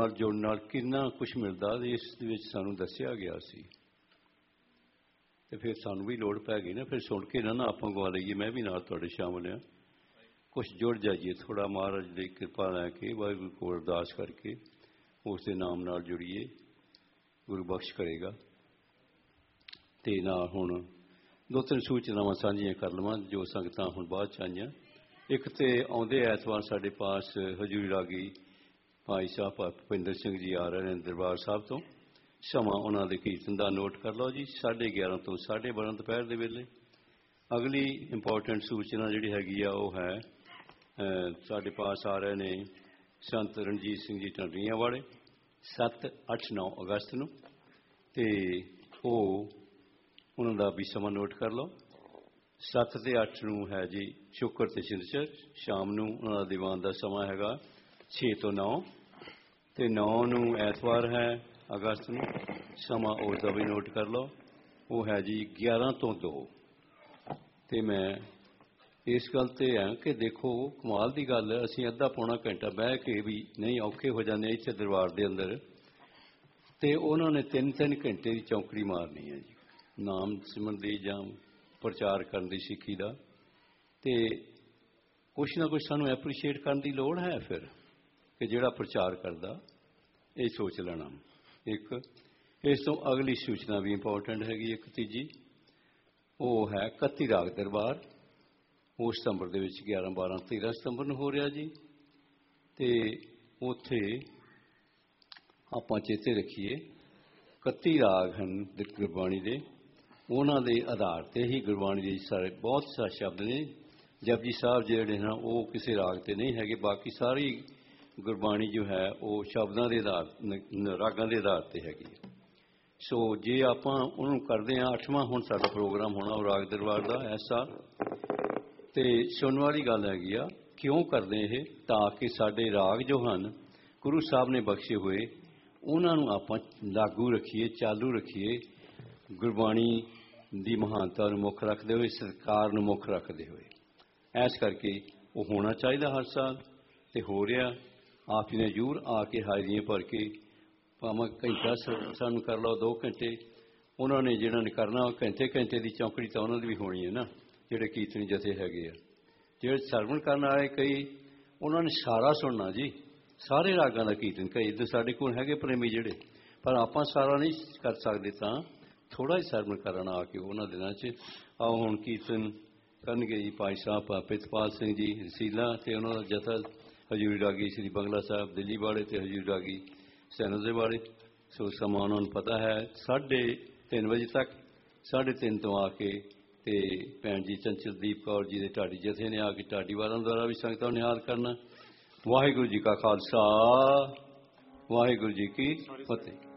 ਨਾਲ ਜੁੜਨ ਨਾਲ ਕਿੰਨਾ ਕੁਛ ਮਿਲਦਾ ਇਸ ਦੇ ਵਿੱਚ ਸਾਨੂੰ ਦੱਸਿਆ ਗਿਆ ਸੀ। ਤੇ ਫਿਰ ਸਾਨੂੰ ਵੀ ਲੋੜ ਪੈ ਗਈ ਨਾ, ਫਿਰ ਸੁਣ ਕੇ ਨਾ ਆਪਾਂ ਗਵਾ ਲਈਏ ਮੈਂ ਵੀ ਨਾਲ ਤੁਹਾਡੇ ਸ਼ਾਮਲ ਹਾਂ, ਕੁਛ ਜੁੜ ਜਾਈਏ ਥੋੜ੍ਹਾ, ਮਹਾਰਾਜ ਦੀ ਕਿਰਪਾ ਲੈ ਕੇ ਵਾਹਿਗੁਰੂ ਕੋਲ ਅਰਦਾਸ ਕਰਕੇ ਉਸ ਦੇ ਨਾਮ ਨਾਲ ਜੁੜੀਏ, ਗੁਰੂ ਬਖਸ਼ ਕਰੇਗਾ। ਤੇ ਨਾਲ ਹੁਣ 2-3 ਸੂਚਨਾਵਾਂ ਸਾਂਝੀਆਂ ਕਰ ਲਵਾਂ ਜੋ ਸੰਗਤਾਂ ਹੁਣ ਬਾਅਦ 'ਚ ਆਈਆਂ। ਇੱਕ ਤੇ ਆਉਂਦੇ ਐਤਵਾਰ ਸਾਡੇ ਪਾਸ ਹਜ਼ੂਰੀ ਰਾਗੀ ਭਾਈ ਸਾਹਿਬ ਭੁਪਿੰਦਰ ਸਿੰਘ ਜੀ ਆ ਰਹੇ ਨੇ ਦਰਬਾਰ ਸਾਹਿਬ ਤੋਂ। ਸਮਾਂ ਉਹਨਾਂ ਦੇ ਕੀਰਤਨ ਦਾ ਨੋਟ ਕਰ ਲਓ ਜੀ, 11:30 ਤੋਂ 12:30 ਦੁਪਹਿਰ ਦੇ ਵੇਲੇ। ਅਗਲੀ ਇੰਪੋਰਟੈਂਟ ਸੂਚਨਾ ਜਿਹੜੀ ਹੈਗੀ ਆ ਉਹ ਹੈ ਸਾਡੇ ਪਾਸ ਆ ਰਹੇ ਨੇ ਸੰਤ ਰਣਜੀਤ ਸਿੰਘ ਜੀ ਢੰਡਰੀਆਂ ਵਾਲੇ 7, 8, 9 ਅਗਸਤ ਨੂੰ। ਤੇ ਉਹ ਉਹਨਾਂ ਦਾ ਵੀ ਸਮਾਂ ਨੋਟ ਕਰ ਲਓ। 7 ਤੇ 8 ਨੂੰ ਹੈ ਜੀ ਸ਼ੁੱਕਰ ਤੇ ਸ਼ਨੀਚਰ, ਸ਼ਾਮ ਨੂੰ ਉਹਨਾਂ ਦਾ ਦੀਵਾਨ ਦਾ ਸਮਾਂ ਹੈਗਾ 6 ਤੋਂ 9। ਤੇ 9 ਨੂੰ ਐਤਵਾਰ ਹੈ ਅਗਸਤ ਨੂੰ, ਸਮਾਂ ਉਸ ਦਾ ਵੀ ਨੋਟ ਕਰ ਲਓ, ਉਹ ਹੈ ਜੀ 11 ਤੋਂ 2। ਤੇ ਮੈਂ ਇਸ ਗੱਲ ਤੇ ਹੈ ਕਿ ਦੇਖੋ ਕਮਾਲ ਦੀ ਗੱਲ ਹੈ, ਅਸੀਂ ਅੱਧਾ ਪੌਣਾ ਘੰਟਾ ਬਹਿ ਕੇ ਵੀ ਨਹੀਂ ਔਖੇ ਹੋ ਜਾਂਦੇ ਇੱਥੇ ਦਰਬਾਰ ਦੇ ਅੰਦਰ, ਤੇ ਉਹਨਾਂ ਨੇ 3-3 ਘੰਟੇ ਦੀ ਚੌਂਕੜੀ ਮਾਰਨੀ ਹੈ ਜੀ, ਨਾਮ ਸਿਮਰਨ ਦੀ ਜਾਂ ਪ੍ਰਚਾਰ ਕਰਨ ਦੀ ਸਿੱਖੀ ਦਾ। ਤੇ ਕੁਛ ਨਾ ਕੁਛ ਸਾਨੂੰ ਐਪਰੀਸ਼ੀਏਟ ਕਰਨ ਦੀ ਲੋੜ ਹੈ ਫਿਰ, ਕਿ ਜਿਹੜਾ ਪ੍ਰਚਾਰ ਕਰਦਾ ਇਹ ਸੋਚ ਲੈਣਾ। ਇੱਕ ਇਸ ਤੋਂ ਅਗਲੀ ਸੂਚਨਾ ਵੀ ਇੰਪੋਰਟੈਂਟ ਹੈਗੀ, ਇੱਕ ਤੀਜੀ, ਉਹ ਹੈ 31 ਰਾਗ ਦਰਬਾਰ। ਉਹ ਸਤੰਬਰ ਦੇ ਵਿੱਚ 11, 12, 13 ਸਤੰਬਰ ਨੂੰ ਹੋ ਰਿਹਾ ਜੀ। ਤੇ ਉੱਥੇ ਆਪਾਂ ਚੇਤੇ ਰੱਖੀਏ 31 ਰਾਗ ਹਨ ਗੁਰਬਾਣੀ ਦੇ, ਉਹਨਾਂ ਦੇ ਆਧਾਰ ਤੇ ਹੀ ਗੁਰਬਾਣੀ ਦੇ ਸਾਰੇ ਬਹੁਤ ਸਾਰੇ ਸ਼ਬਦ ਨੇ। ਜਪਜੀ ਸਾਹਿਬ ਜਿਹੜੇ ਹਨ ਉਹ ਕਿਸੇ ਰਾਗ ਤੇ ਨਹੀਂ ਹੈਗੇ, ਬਾਕੀ ਸਾਰੀ ਗੁਰਬਾਣੀ ਜੋ ਹੈ ਉਹ ਸ਼ਬਦਾਂ ਦੇ ਆਧਾਰ, ਰਾਗਾਂ ਦੇ ਆਧਾਰ ਤੇ ਹੈਗੀ ਹੈ। ਸੋ ਜੇ ਆਪਾਂ ਉਹਨੂੰ ਕਰਦੇ ਹਾਂ, 8ਵਾਂ ਹੁਣ ਸਾਡਾ ਪ੍ਰੋਗਰਾਮ ਹੋਣਾ ਉਹ ਰਾਗ ਦਰਬਾਰ ਦਾ ਇਸ ਸਾਲ। ਤੇ ਸੁਣਨ ਵਾਲੀ ਗੱਲ ਹੈਗੀ ਆ, ਕਿਉਂ ਕਰਦੇ ਇਹ, ਤਾਂ ਕਿ ਸਾਡੇ ਰਾਗ ਜੋ ਹਨ ਗੁਰੂ ਸਾਹਿਬ ਨੇ ਬਖਸ਼ੇ ਹੋਏ ਉਹਨਾਂ ਨੂੰ ਆਪਾਂ ਲਾਗੂ ਰੱਖੀਏ, ਚਾਲੂ ਰੱਖੀਏ, ਗੁਰਬਾਣੀ ਦੀ ਮਹਾਨਤਾ ਨੂੰ ਮੁੱਖ ਰੱਖਦੇ ਹੋਏ, ਸਰਕਾਰ ਨੂੰ ਮੁੱਖ ਰੱਖਦੇ ਹੋਏ। ਇਸ ਕਰਕੇ ਉਹ ਹੋਣਾ ਚਾਹੀਦਾ ਹਰ ਸਾਲ, ਤੇ ਹੋ ਰਿਹਾ। ਆਪ ਜੀ ਨੇ ਜ਼ਰੂਰ ਆ ਕੇ ਹਾਜ਼ਰੀਆਂ ਭਰ ਕੇ, ਭਾਵੇਂ ਘੰਟਾ ਸਾਨੂੰ ਕਰ ਲਓ 2 ਘੰਟੇ, ਉਹਨਾਂ ਨੇ ਜਿਹਨਾਂ ਨੇ ਕਰਨਾ ਘੰਟੇ ਦੀ ਚੌਂਕੜੀ ਤਾਂ ਉਹਨਾਂ ਦੀ ਵੀ ਹੋਣੀ ਹੈ ਨਾ, ਜਿਹੜੇ ਕੀਰਤਨੀ ਜਥੇ ਹੈਗੇ ਆ, ਜਿਹੜੇ ਸਰਵਣ ਕਰਨ ਵਾਲੇ ਕਈ, ਉਹਨਾਂ ਨੇ ਸਾਰਾ ਸੁਣਨਾ ਜੀ, ਸਾਰੇ ਰਾਗਾਂ ਦਾ ਕੀਰਤਨ। ਕਈ ਤਾਂ ਸਾਡੇ ਕੋਲ ਹੈਗੇ ਪ੍ਰੇਮੀ ਜਿਹੜੇ, ਪਰ ਆਪਾਂ ਸਾਰਾ ਨਹੀਂ ਕਰ ਸਕਦੇ, ਤਾਂ ਥੋੜ੍ਹਾ ਹੀ ਸਰਵਣ ਕਰਨ ਆ ਕੇ ਉਹਨਾਂ ਦਿਨਾਂ 'ਚ। ਆਓ ਹੁਣ ਕੀਰਤਨ ਕਰਨਗੇ ਜੀ ਭਾਈ ਸਾਹਿਬ ਪ੍ਰਿਤਪਾਲ ਸਿੰਘ ਜੀ ਰਸੀਲਾ, ਤੇ ਉਹਨਾਂ ਦਾ ਜਥਾ ਹਜ਼ੂਰੀ ਰਾਗੀ ਸ੍ਰੀ ਬੰਗਲਾ ਸਾਹਿਬ ਦਿੱਲੀ ਵਾਲੇ ਤੇ ਹਜ਼ੂਰੀ ਰਾਗੀ ਸੈਨੋਜ਼ੇ ਵਾਲੇ। ਸੋ ਸਮਾਂ ਉਹਨਾਂ ਨੂੰ ਪਤਾ ਹੈ 3:30 ਵਜੇ ਤੱਕ। 3:30 ਤੋਂ ਆ ਕੇ ਤੇ ਭੈਣ ਜੀ ਚੰਚਲਦੀਪ ਕੌਰ ਜੀ ਦੇ ਢਾਡੀ ਜਥੇ ਨੇ ਆ ਕੇ ਢਾਡੀ ਵਾਲਾਂ ਦੁਆਰਾ ਵੀ ਸੰਗਤਾਂ ਨੂੰ ਨਿਹਾਲ ਕਰਨਾ। ਵਾਹਿਗੁਰੂ ਜੀ ਕਾ ਖਾਲਸਾ, ਵਾਹਿਗੁਰੂ ਜੀ ਕੀ ਫਤਿਹ।